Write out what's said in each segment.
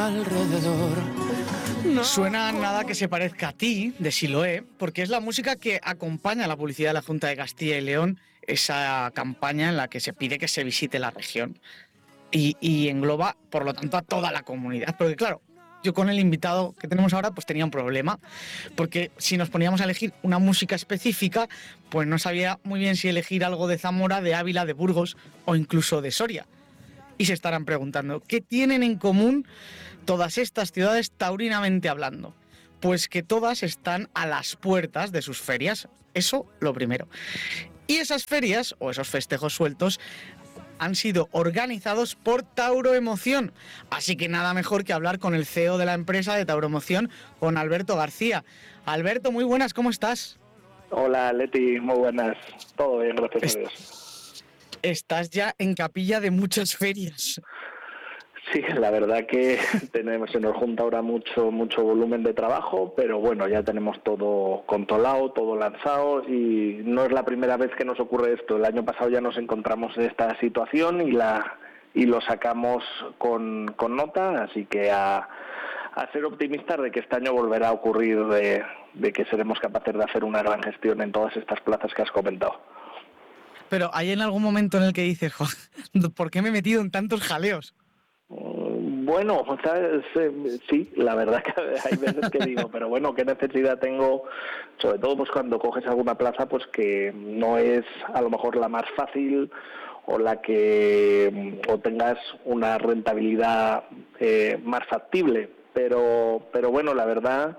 alrededor. No. Suena Nada que se parezca a ti, de Siloé, porque es la música que acompaña a la publicidad de la Junta de Castilla y León, esa campaña en la que se pide que se visite la región. Y engloba, por lo tanto, a toda la comunidad. Porque claro, yo con el invitado que tenemos ahora pues tenía un problema, porque si nos poníamos a elegir una música específica, pues no sabía muy bien si elegir algo de Zamora, de Ávila, de Burgos o incluso de Soria. Y se estarán preguntando, ¿qué tienen en común todas estas ciudades taurinamente hablando? Pues que todas están a las puertas de sus ferias, eso lo primero. Y esas ferias, o esos festejos sueltos, han sido organizados por Tauroemoción. Así que nada mejor que hablar con el CEO de la empresa de Tauroemoción, con Alberto García. Alberto, muy buenas, ¿cómo estás? Hola, Leti, muy buenas. Todo bien, gracias a Dios. Estás ya en capilla de muchas ferias. Sí, la verdad que se nos junta ahora mucho volumen de trabajo, pero bueno, ya tenemos todo controlado, todo lanzado y no es la primera vez que nos ocurre esto. El año pasado ya nos encontramos en esta situación y lo sacamos con nota, así que a ser optimistas de que este año volverá a ocurrir, de que seremos capaces de hacer una gran gestión en todas estas plazas que has comentado. Pero ¿hay en algún momento en el que dices, ¿por qué me he metido en tantos jaleos? Bueno, ¿sabes? Sí, la verdad que hay veces que digo, pero bueno, ¿qué necesidad tengo? Sobre todo pues cuando coges alguna plaza pues que no es a lo mejor la más fácil o la que o tengas una rentabilidad más factible, pero bueno, la verdad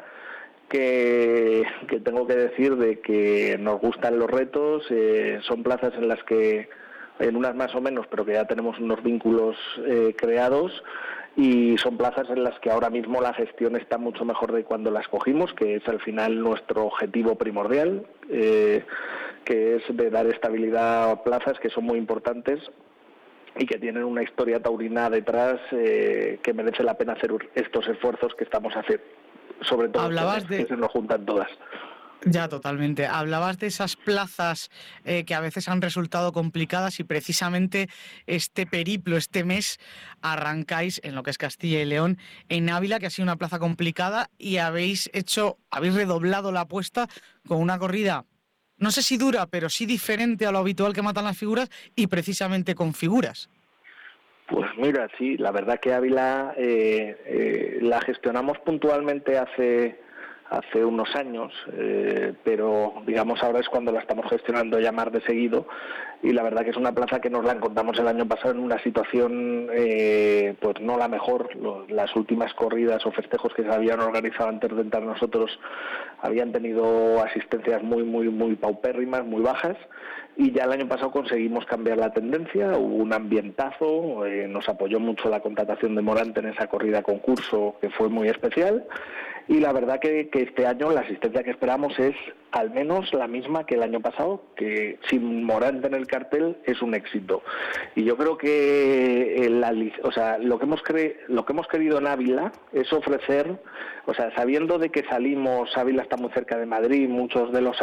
que tengo que decir de que nos gustan los retos, son plazas en las que, en unas más o menos, pero que ya tenemos unos vínculos creados, y son plazas en las que ahora mismo la gestión está mucho mejor de cuando las cogimos, que es al final nuestro objetivo primordial, que es de dar estabilidad a plazas que son muy importantes y que tienen una historia taurina detrás, que merece la pena hacer estos esfuerzos que estamos haciendo. Sobre todo que se nos juntan todas. Ya, totalmente. Hablabas de esas plazas que a veces han resultado complicadas y precisamente este periplo, este mes, arrancáis en lo que es Castilla y León, en Ávila, que ha sido una plaza complicada, y habéis redoblado la apuesta con una corrida, no sé si dura, pero sí diferente a lo habitual que matan las figuras y precisamente con figuras. Pues mira, sí, la verdad que Ávila la gestionamos puntualmente hace unos años, pero digamos ahora es cuando la estamos gestionando ya más de seguido, y la verdad que es una plaza que nos la encontramos el año pasado en una situación pues no la mejor. Las últimas corridas o festejos que se habían organizado antes de entrar nosotros habían tenido asistencias muy paupérrimas, muy bajas, y ya el año pasado conseguimos cambiar la tendencia, hubo un ambientazo, nos apoyó mucho la contratación de Morante en esa corrida concurso que fue muy especial, y la verdad que este año la asistencia que esperamos es al menos la misma que el año pasado, que sin Morante en el cartel es un éxito. Y yo creo que lo que hemos querido en Ávila es ofrecer, sabiendo de que Ávila está muy cerca de Madrid, muchos de los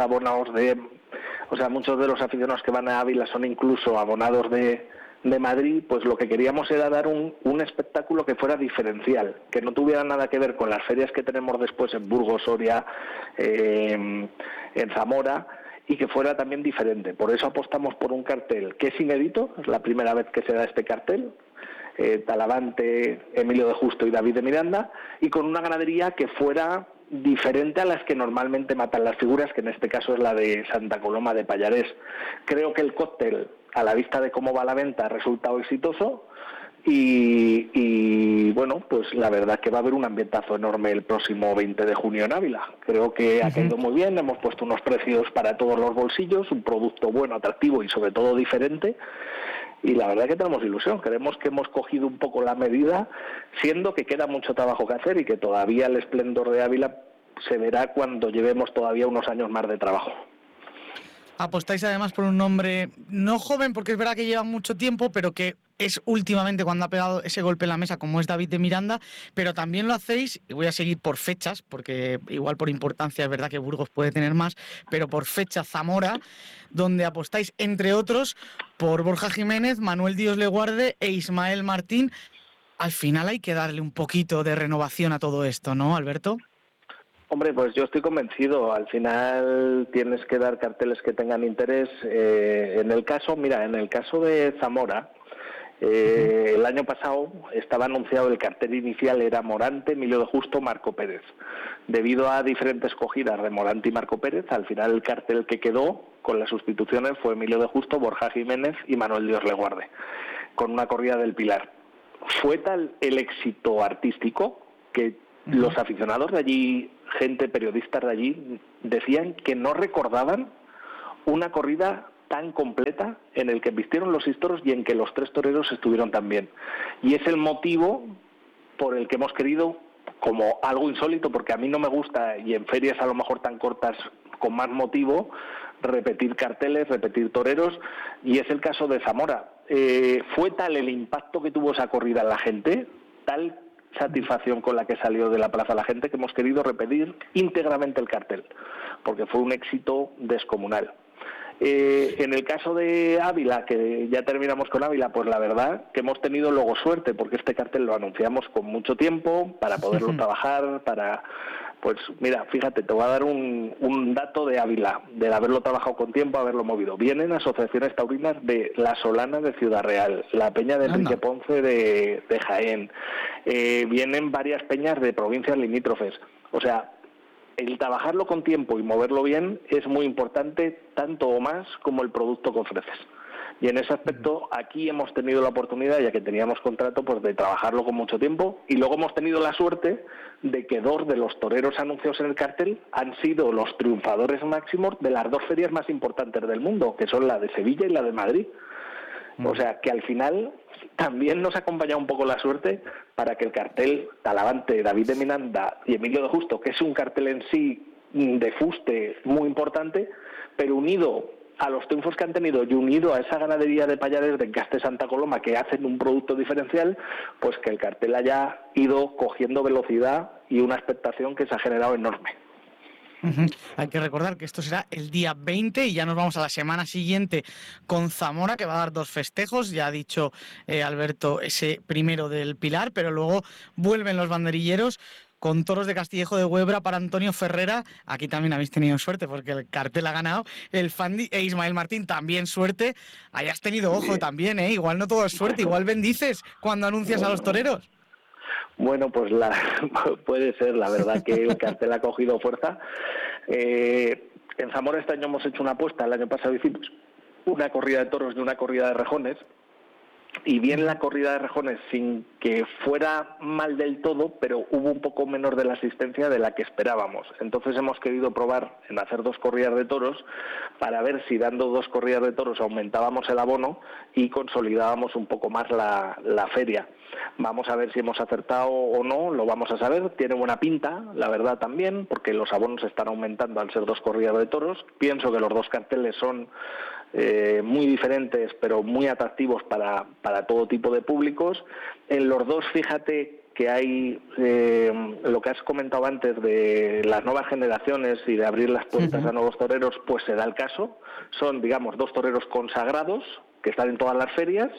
aficionados que van a Ávila son incluso abonados de Madrid, pues lo que queríamos era dar un espectáculo que fuera diferencial, que no tuviera nada que ver con las ferias que tenemos después en Burgos, Soria, en Zamora, y que fuera también diferente. Por eso apostamos por un cartel que es inédito, es la primera vez que se da este cartel, Talavante, Emilio de Justo y David de Miranda, y con una ganadería que fuera diferente a las que normalmente matan las figuras, que en este caso es la de Santa Coloma de Pallarés. Creo que el cóctel, a la vista de cómo va la venta, ha resultado exitoso, y bueno, pues la verdad que va a haber un ambientazo enorme el próximo 20 de junio en Ávila. Creo que ha caído muy bien, hemos puesto unos precios para todos los bolsillos, un producto bueno, atractivo y sobre todo diferente, y la verdad que tenemos ilusión. Creemos que hemos cogido un poco la medida, siendo que queda mucho trabajo que hacer y que todavía el esplendor de Ávila se verá cuando llevemos todavía unos años más de trabajo. Apostáis además por un nombre no joven, porque es verdad que lleva mucho tiempo, pero que es últimamente cuando ha pegado ese golpe en la mesa, como es David de Miranda, pero también lo hacéis, y voy a seguir por fechas, porque igual por importancia es verdad que Burgos puede tener más, pero por fecha Zamora, donde apostáis, entre otros, por Borja Jiménez, Manuel Dios le Guarde e Ismael Martín. al final hay que darle un poquito de renovación a todo esto, ¿no, Alberto? Hombre, pues yo estoy convencido. Al final tienes que dar carteles que tengan interés. En el caso de Zamora, el año pasado estaba anunciado el cartel inicial, era Morante, Emilio de Justo, Marco Pérez. Debido a diferentes cogidas de Morante y Marco Pérez, al final el cartel que quedó con las sustituciones fue Emilio de Justo, Borja Jiménez y Manuel Dios le guarde, con una corrida del Pilar. Fue tal el éxito artístico que los aficionados de allí, gente, periodistas de allí, decían que no recordaban una corrida tan completa en el que vistieron los 6 toros y en que los 3 toreros estuvieron tan bien. Y es el motivo por el que hemos querido, como algo insólito, porque a mí no me gusta, y en ferias a lo mejor tan cortas con más motivo, repetir carteles, repetir toreros, y es el caso de Zamora. Fue tal el impacto que tuvo esa corrida en la gente, tal satisfacción con la que salió de la plaza la gente, que hemos querido repetir íntegramente el cartel, porque fue un éxito descomunal. En el caso de Ávila, que ya terminamos con Ávila, pues la verdad que hemos tenido luego suerte, porque este cartel lo anunciamos con mucho tiempo para poderlo trabajar, pues mira, fíjate, te voy a dar un dato de Ávila, de haberlo trabajado con tiempo, haberlo movido. Vienen asociaciones taurinas de La Solana de Ciudad Real, la Peña de Enrique Ponce de Jaén, vienen varias peñas de provincias limítrofes. O sea, el trabajarlo con tiempo y moverlo bien es muy importante, tanto o más como el producto que ofreces. Y en ese aspecto aquí hemos tenido la oportunidad, ya que teníamos contrato, pues de trabajarlo con mucho tiempo, y luego hemos tenido la suerte de que 2 de los toreros anunciados en el cartel han sido los triunfadores máximos de las 2 ferias más importantes del mundo, que son la de Sevilla y la de Madrid. O sea, que al final también nos ha acompañado un poco la suerte para que el cartel Talavante, David de Miranda y Emilio de Justo, que es un cartel en sí de fuste muy importante, pero unido a los triunfos que han tenido y unido a esa ganadería de payares de Encaste Santa Coloma, que hacen un producto diferencial, pues que el cartel haya ido cogiendo velocidad y una expectación que se ha generado enorme. Hay que recordar que esto será el día 20 y ya nos vamos a la semana siguiente con Zamora, que va a dar 2 festejos, ya ha dicho Alberto ese primero del Pilar, pero luego vuelven los banderilleros con toros de Castillejo de Huebra para Antonio Ferrera. Aquí también habéis tenido suerte porque el cartel ha ganado el Fandi, e Ismael Martín también suerte. Hayas tenido ojo también, igual no todo es suerte, igual bendices cuando anuncias a los toreros. Bueno, pues puede ser, la verdad que el cartel ha cogido fuerza. En Zamora este año hemos hecho una apuesta, el año pasado hicimos una corrida de toros y una corrida de rejones, y bien la corrida de rejones sin que fuera mal del todo, pero hubo un poco menos de la asistencia de la que esperábamos. Entonces hemos querido probar en hacer 2 corridas de toros para ver si dando 2 corridas de toros aumentábamos el abono y consolidábamos un poco más la feria. Vamos a ver si hemos acertado o no, lo vamos a saber. Tiene buena pinta, la verdad también, porque los abonos están aumentando al ser 2 corridas de toros. Pienso que los 2 carteles son muy diferentes, pero muy atractivos para todo tipo de públicos. En los 2, fíjate que hay lo que has comentado antes de las nuevas generaciones y de abrir las puertas a nuevos toreros, pues se da el caso. Son, digamos, 2 toreros consagrados que están en todas las ferias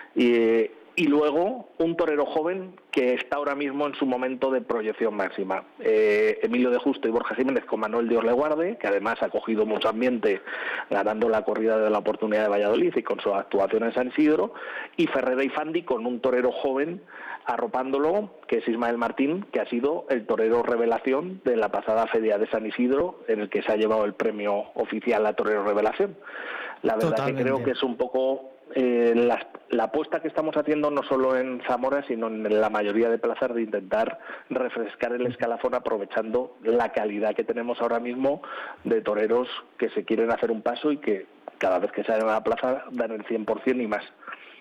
y luego un torero joven que está ahora mismo en su momento de proyección máxima. Emilio de Justo y Borja Jiménez con Manuel Dios le guarde, que además ha cogido mucho ambiente ganando la corrida de la Oportunidad de Valladolid y con su actuación en San Isidro, y Ferrera y Fandi con un torero joven arropándolo, que es Ismael Martín, que ha sido el torero revelación de la pasada feria de San Isidro, en el que se ha llevado el premio oficial a torero revelación. La verdad Totalmente. Que creo que es un poco la apuesta que estamos haciendo no solo en Zamora, sino en la mayoría de plazas, de intentar refrescar el escalafón aprovechando la calidad que tenemos ahora mismo de toreros que se quieren hacer un paso y que cada vez que salen a la plaza dan el 100% y más.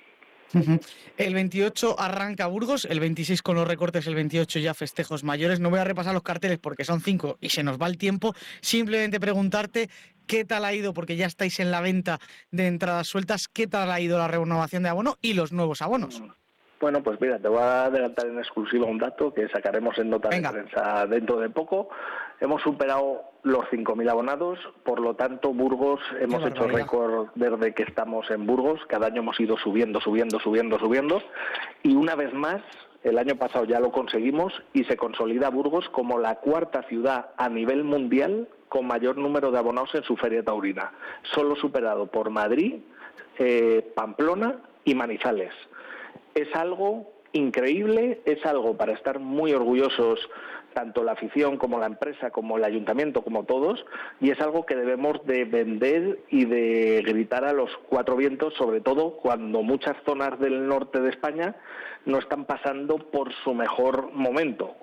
El 28 arranca Burgos, el 26 con los recortes, el 28 ya festejos mayores. No voy a repasar los carteles porque son 5 y se nos va el tiempo. Simplemente preguntarte qué tal ha ido, porque ya estáis en la venta de entradas sueltas, qué tal ha ido la renovación de abono y los nuevos abonos. Bueno, pues mira, te voy a adelantar en exclusiva un dato que sacaremos en nota de prensa dentro de poco. Hemos superado los 5.000 abonados, por lo tanto Burgos hemos hecho récord desde que estamos en Burgos. Cada año hemos ido subiendo, y una vez más el año pasado ya lo conseguimos y se consolida Burgos como la cuarta ciudad a nivel mundial con mayor número de abonados en su feria taurina, solo superado por Madrid, Pamplona y Manizales. Es algo increíble, es algo para estar muy orgullosos tanto la afición como la empresa, como el ayuntamiento, como todos, y es algo que debemos de vender y de gritar a los cuatro vientos, sobre todo cuando muchas zonas del norte de España no están pasando por su mejor momento.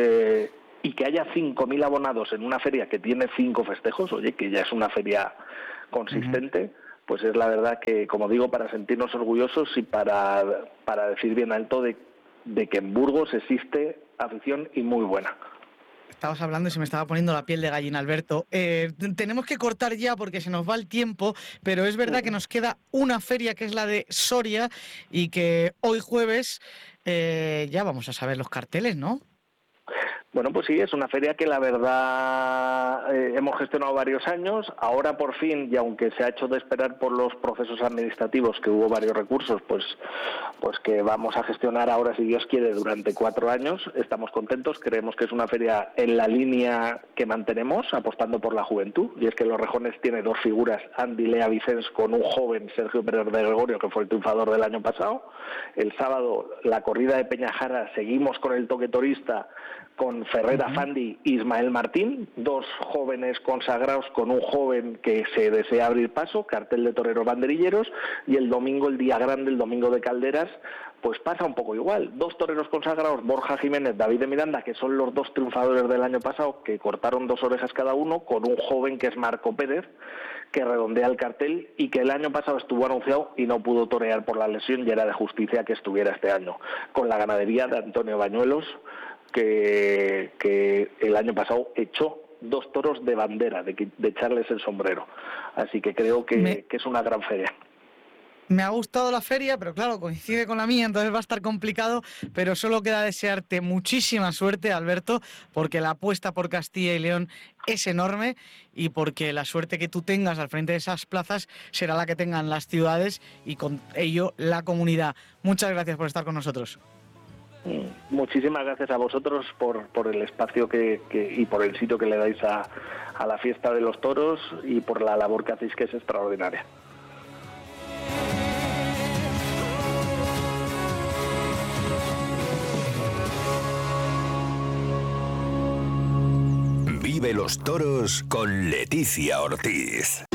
Y que haya 5.000 abonados en una feria que tiene 5 festejos, oye, que ya es una feria consistente, pues es la verdad que, como digo, para sentirnos orgullosos y para decir bien alto de que en Burgos existe afición y muy buena. Estabas hablando y se me estaba poniendo la piel de gallina, Alberto. Tenemos que cortar ya porque se nos va el tiempo, pero es verdad que nos queda una feria que es la de Soria y que hoy jueves ya vamos a saber los carteles, ¿no? Bueno, pues sí, es una feria que la verdad hemos gestionado varios años. Ahora por fin, y aunque se ha hecho de esperar por los procesos administrativos, que hubo varios recursos, pues que vamos a gestionar ahora, si Dios quiere, durante 4 años. Estamos contentos, creemos que es una feria en la línea que mantenemos, apostando por la juventud. Y es que Los Rejones tiene 2 figuras, Andy Lea Vicens con un joven Sergio Pérez de Gregorio, que fue el triunfador del año pasado. El sábado, la corrida de Peñajara, seguimos con el toque torista, con Ferrera Fandi y Ismael Martín, 2 jóvenes consagrados con un joven que se desea abrir paso, cartel de toreros banderilleros, y el domingo, el día grande, el domingo de Calderas, pues pasa un poco igual. 2 toreros consagrados, Borja Jiménez, David de Miranda, que son los 2 triunfadores del año pasado, que cortaron 2 orejas cada uno, con un joven que es Marco Pérez, que redondea el cartel y que el año pasado estuvo anunciado y no pudo torear por la lesión, y era de justicia que estuviera este año. Con la ganadería de Antonio Bañuelos, que el año pasado echó 2 toros de bandera, de echarles el sombrero. Así que creo que es una gran feria. Me ha gustado la feria, pero claro, coincide con la mía, entonces va a estar complicado, pero solo queda desearte muchísima suerte, Alberto, porque la apuesta por Castilla y León es enorme y porque la suerte que tú tengas al frente de esas plazas será la que tengan las ciudades y con ello la comunidad. Muchas gracias por estar con nosotros. Muchísimas gracias a vosotros por el espacio y por el sitio que le dais a la fiesta de los toros y por la labor que hacéis, que es extraordinaria. Vive los toros con Leticia Ortiz.